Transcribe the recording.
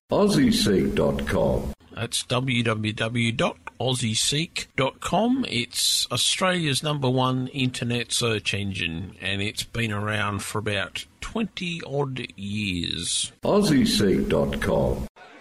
AussieSeek.com. That's www.aussieseek.com. It's Australia's #1 internet search engine, and it's been around for about 20-odd years. AussieSeek.com.